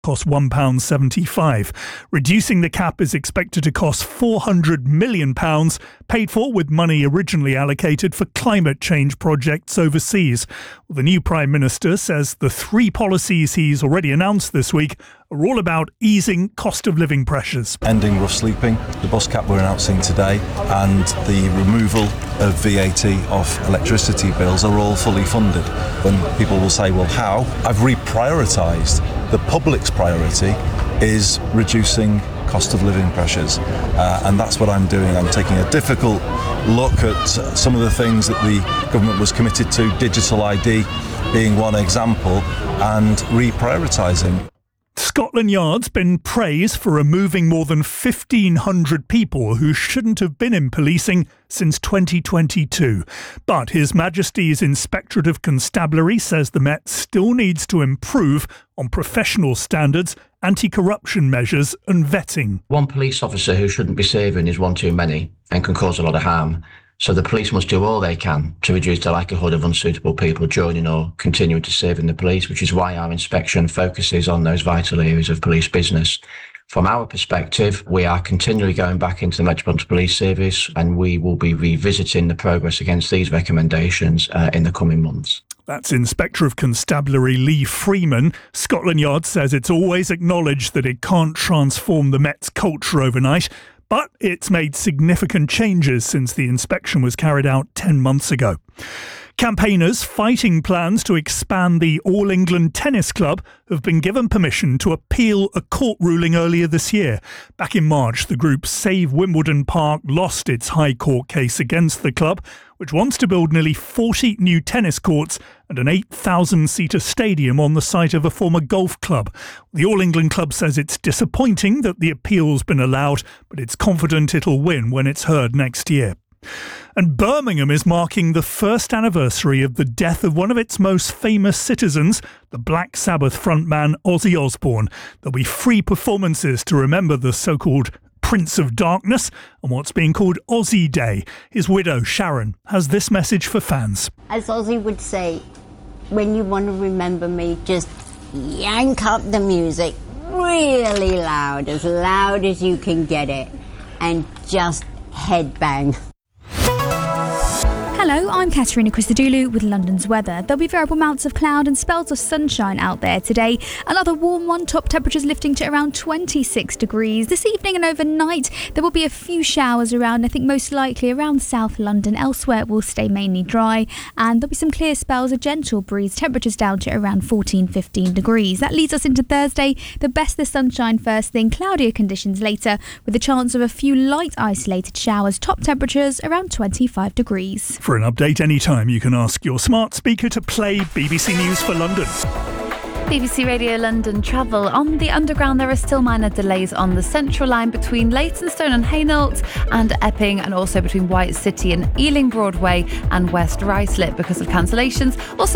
cost £1.75. Reducing the cap is expected to cost £400 million, paid for with money originally allocated for climate change projects overseas. Well, the new Prime Minister says the three policies he's already announced this week are all about easing cost of living pressures. Ending rough sleeping, the bus cap we're announcing today, and the removal of VAT off electricity bills are all fully funded. When people will say, well, how? I've reprioritised. The public's priority is reducing cost of living pressures, and that's what I'm doing. I'm taking a difficult look at some of the things that the government was committed to, digital ID being one example, and reprioritising. Scotland Yard's been praised for removing more than 1,500 people who shouldn't have been in policing since 2022. But His Majesty's Inspectorate of Constabulary says the Met still needs to improve on professional standards, anti-corruption measures and vetting. One police officer who shouldn't be serving is one too many and can cause a lot of harm. So the police must do all they can to reduce the likelihood of unsuitable people joining or continuing to serve in the police, which is why our inspection focuses on those vital areas of police business. From our perspective, we are continually going back into the Metropolitan Police Service, and we will be revisiting the progress against these recommendations in the coming months. That's Inspector of Constabulary Lee Freeman. Scotland Yard says it's always acknowledged that it can't transform the Met's culture overnight, but it's made significant changes since the inspection was carried out 10 months ago. Campaigners fighting plans to expand the All England Tennis Club have been given permission to appeal a court ruling earlier this year. Back in March, the group Save Wimbledon Park lost its High Court case against the club, which wants to build nearly 40 new tennis courts and an 8,000-seater stadium on the site of a former golf club. The All England Club says it's disappointing that the appeal's been allowed, but it's confident it'll win when it's heard next year. And Birmingham is marking the first anniversary of the death of one of its most famous citizens, the Black Sabbath frontman Ozzy Osbourne. There'll be free performances to remember the so-called Prince of Darkness on what's being called Ozzy Day. His widow, Sharon, has this message for fans. As Ozzy would say, when you want to remember me, just yank up the music really loud as you can get it, and just headbang. Hello, I'm Katerina Christodoulou with London's weather. There'll be variable amounts of cloud and spells of sunshine out there today. Another warm one, top temperatures lifting to around 26 degrees. This evening and overnight, there will be a few showers around, I think most likely around South London. Elsewhere, it will stay mainly dry, and there'll be some clear spells, a gentle breeze, temperatures down to around 14-15 degrees. That leads us into Thursday. The best the sunshine first thing, cloudier conditions later, with a chance of a few light isolated showers, top temperatures around 25 degrees. For an update anytime, you can ask your smart speaker to play BBC News for London. BBC Radio London travel. On the Underground, there are still minor delays on the Central Line between Leytonstone and Hainault and Epping, and also between White City and Ealing Broadway and West Ruislip because of cancellations. Also